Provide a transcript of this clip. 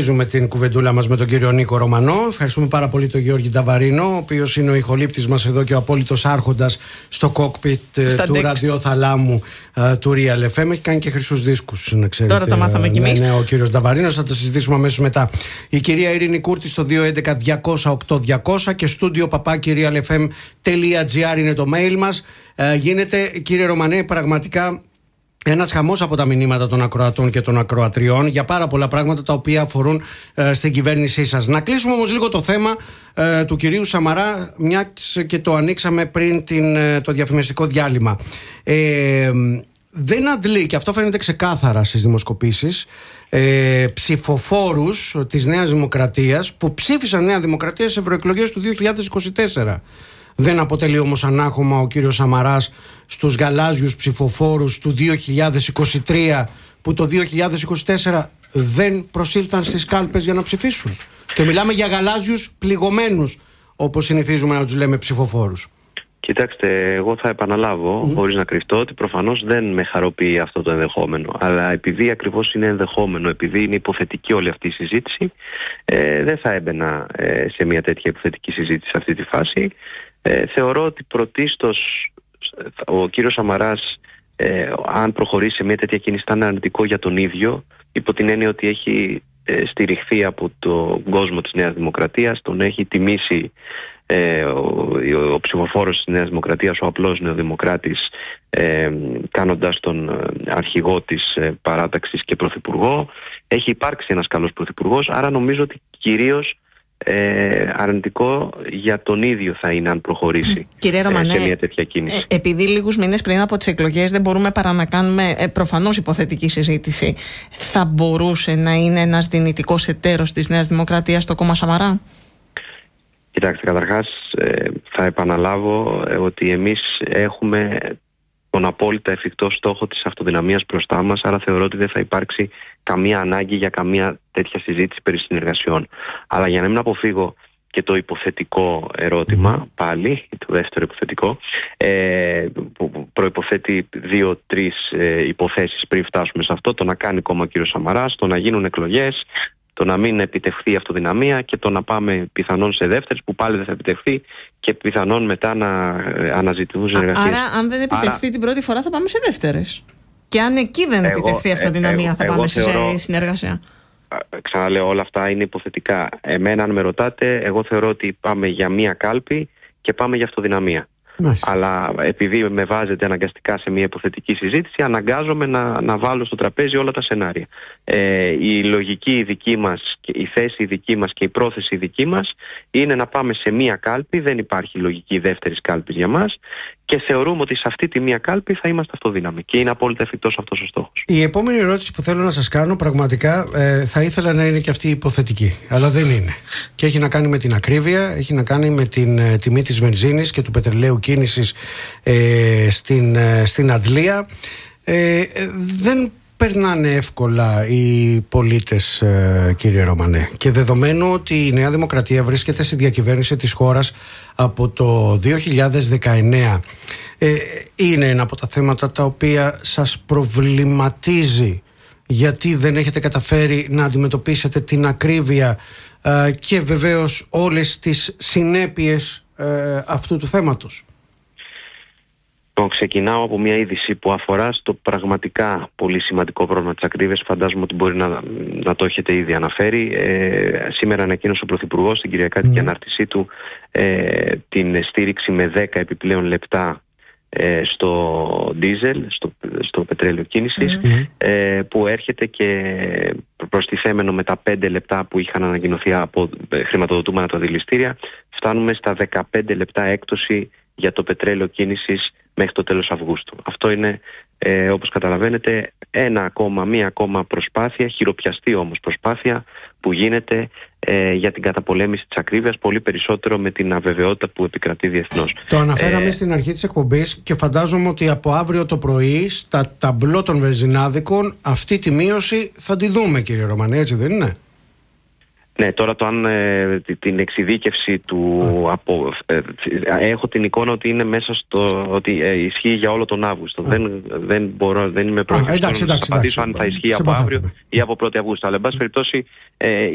Συνεχίζουμε την κουβεντούλα μας με τον κύριο Νίκο Ρωμανό. Ευχαριστούμε πάρα πολύ τον Γιώργη Νταβαρίνο, ο οποίος είναι ο ηχολήπτης μας εδώ και ο απόλυτος άρχοντας στο κόκπιτ του ραδιοθαλάμου του Real FM. Έχει κάνει και χρυσούς δίσκους, να ξέρετε. Τώρα το μάθαμε κι εμείς. Ναι, ο κύριος Νταβαρίνος, θα τα συζητήσουμε αμέσως μετά. Η κυρία Ειρήνη Κούρτη στο 211-200-8200 και στούντιο papaki.realfm.gr είναι το mail μας. Γίνεται, κύριε Ρωμανέ, πραγματικά ένας χαμός από τα μηνύματα των ακροατών και των ακροατριών για πάρα πολλά πράγματα τα οποία αφορούν στην κυβέρνησή σας. Να κλείσουμε όμως λίγο το θέμα του κυρίου Σαμαρά, μιας και το ανοίξαμε πριν το διαφημιστικό διάλειμμα. Δεν αντλεί, και αυτό φαίνεται ξεκάθαρα στις δημοσκοπήσεις, ψηφοφόρους της Νέας Δημοκρατίας που ψήφισαν Νέα Δημοκρατία σε ευρωεκλογές του 2024. Δεν αποτελεί όμως ανάχωμα ο κύριος Σαμαράς στους γαλάζιους ψηφοφόρους του 2023 που το 2024 δεν προσήλθαν στις κάλπες για να ψηφίσουν. Και μιλάμε για γαλάζιους πληγωμένους, όπως συνηθίζουμε να τους λέμε, ψηφοφόρους. Κοιτάξτε, εγώ θα επαναλάβω, χωρίς να κρυφτώ, ότι προφανώς δεν με χαροποιεί αυτό το ενδεχόμενο. Αλλά επειδή ακριβώς είναι ενδεχόμενο, επειδή είναι υποθετική όλη αυτή η συζήτηση, δεν θα έμπαινα σε μια τέτοια υποθετική συζήτηση σε αυτή τη φάση. Θεωρώ ότι πρωτίστως ο κύριος Σαμαράς, αν προχωρήσει σε μια τέτοια κίνηση, θα είναι αρνητικό για τον ίδιο, υπό την έννοια ότι έχει στηριχθεί από τον κόσμο της Νέας Δημοκρατίας, τον έχει τιμήσει ο ψηφοφόρος της Νέας Δημοκρατίας, ο απλός νεοδημοκράτης, κάνοντας τον αρχηγό της παράταξης και πρωθυπουργό. Έχει υπάρξει ένας καλός πρωθυπουργός, άρα νομίζω ότι κυρίως αρνητικό για τον ίδιο θα είναι αν προχωρήσει σε μια τέτοια κίνηση. Επειδή λίγους μήνες πριν από τις εκλογές δεν μπορούμε παρά να κάνουμε προφανώς υποθετική συζήτηση, θα μπορούσε να είναι ένας δυνητικός εταίρος της Νέας Δημοκρατίας το κόμμα Σαμαρά? Κοιτάξτε, καταρχάς θα επαναλάβω ότι εμείς έχουμε τον απόλυτα εφικτό στόχο της αυτοδυναμίας μπροστά μας, άρα θεωρώ ότι δεν θα υπάρξει καμία ανάγκη για καμία τέτοια συζήτηση περί συνεργασιών. Αλλά για να μην αποφύγω και το υποθετικό ερώτημα, πάλι, το δεύτερο υποθετικό, που προϋποθέτει 2-3 υποθέσεις πριν φτάσουμε σε αυτό, το να κάνει κόμμα ο κύριος Σαμαράς, το να γίνουν εκλογές, το να μην επιτευχθεί η αυτοδυναμία και το να πάμε πιθανόν σε δεύτερες που πάλι δεν θα επιτευχθεί και πιθανόν μετά να αναζητηθούν συνεργασίες. Άρα αν δεν επιτευχθεί την πρώτη φορά θα πάμε σε δεύτερες. Και αν εκεί δεν επιτευχθεί η αυτοδυναμία θα πάμε σε συνεργασία. Ξαναλέω, όλα αυτά είναι υποθετικά. Εμένα αν με ρωτάτε, εγώ θεωρώ ότι πάμε για μία κάλπη και πάμε για αυτοδυναμία. Μάλιστα. Αλλά επειδή με βάζετε αναγκαστικά σε μια υποθετική συζήτηση, αναγκάζομαι να βάλω στο τραπέζι όλα τα σενάρια. Η λογική δική μας, η θέση δική μας και η πρόθεση δική μας είναι να πάμε σε μια κάλπη. Δεν υπάρχει λογική δεύτερης κάλπης για μας και θεωρούμε ότι σε αυτή τη μία κάλπη θα είμαστε αυτοδύναμοι και είναι απόλυτα εφικτός αυτός ο στόχος. Η επόμενη ερώτηση που θέλω να σας κάνω, πραγματικά θα ήθελα να είναι και αυτή υποθετική, αλλά δεν είναι. Και έχει να κάνει με την ακρίβεια, έχει να κάνει με την τιμή της βενζίνης και του πετρελαίου κίνησης στην Αντλία. Δεν περνάνε εύκολα οι πολίτες, κύριε Ρωμανέ, και δεδομένου ότι η Νέα Δημοκρατία βρίσκεται στη διακυβέρνηση της χώρας από το 2019, είναι ένα από τα θέματα τα οποία σας προβληματίζει, γιατί δεν έχετε καταφέρει να αντιμετωπίσετε την ακρίβεια και βεβαίως όλες τις συνέπειες αυτού του θέματος? Ξεκινάω από μια είδηση που αφορά στο πραγματικά πολύ σημαντικό πρόβλημα της ακρίβειας. Φαντάζομαι ότι μπορεί να το έχετε ήδη αναφέρει. Σήμερα ανακοίνωσε ο Πρωθυπουργός στην Κυριακάτικη ανάρτησή του την στήριξη με 10 επιπλέον λεπτά στο ντίζελ, στο πετρέλαιο κίνησης, που έρχεται και προστιθέμενο με τα 5 λεπτά που είχαν ανακοινωθεί από χρηματοδοτούμενα τα δηληστήρια. Φτάνουμε στα 15 λεπτά έκπτωση για το πετρέλαιο κίνησης μέχρι το τέλος Αυγούστου. Αυτό είναι, όπως καταλαβαίνετε, μία ακόμα προσπάθεια, χειροπιαστή όμως προσπάθεια που γίνεται για την καταπολέμηση της ακρίβειας, πολύ περισσότερο με την αβεβαιότητα που επικρατεί διεθνώς. Το αναφέραμε στην αρχή της εκπομπής και φαντάζομαι ότι από αύριο το πρωί στα ταμπλό των βενζινάδικων αυτή τη μείωση θα τη δούμε, κύριε Ρωμανέ, έτσι δεν είναι? Ναι, τώρα το αν την εξειδίκευση του έχω την εικόνα ότι είναι μέσα στο ότι ισχύει για όλο τον Αύγουστο. Δεν είμαι πρόκειται να απαντήσω αν θα ισχύει από αύριο ή από 1η Αυγούστου. Αλλά εν πάση περιπτώσει